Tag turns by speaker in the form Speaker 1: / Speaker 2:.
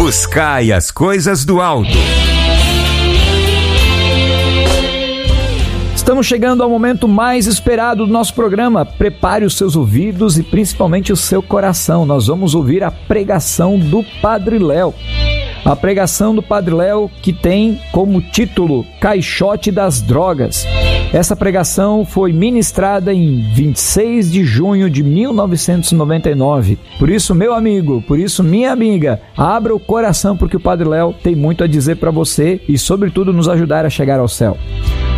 Speaker 1: Buscai as coisas do alto.
Speaker 2: Estamos chegando ao momento mais esperado do nosso programa. Prepare os seus ouvidos e principalmente o seu coração. Nós vamos ouvir a pregação do Padre Léo. A pregação do Padre Léo, que tem como título Caixote das Drogas. Essa pregação foi ministrada em 26 de junho de 1999. Por isso, meu amigo, por isso, minha amiga, abra o coração porque o Padre Léo tem muito a dizer para você e, sobretudo, nos ajudar a chegar ao céu.